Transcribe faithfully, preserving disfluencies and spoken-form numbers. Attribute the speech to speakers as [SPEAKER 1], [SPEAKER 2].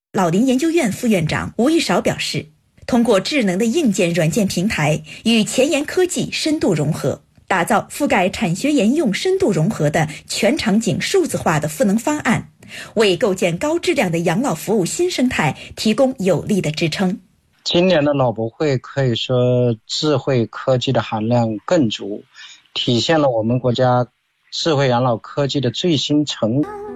[SPEAKER 1] 老龄研究院副院长吴玉韶表示，通过智能的硬件软件平台与前沿科技深度融合，打造覆盖产学研用深度融合的全场景数字化的赋能方案，为构建高质量的养老服务新生态提供有力的支撑。
[SPEAKER 2] 今年的老博会可以说智慧科技的含量更足，体现了我们国家智慧养老科技的最新成